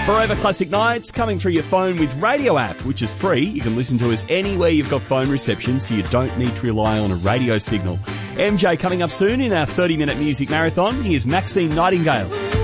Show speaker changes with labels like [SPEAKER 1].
[SPEAKER 1] Forever Classic Nights coming through your phone with Radio app, which is free. You can listen to us anywhere you've got phone reception, so you don't need to rely on a radio signal. MJ coming up soon in our 30-minute music marathon. Here's Maxine Nightingale.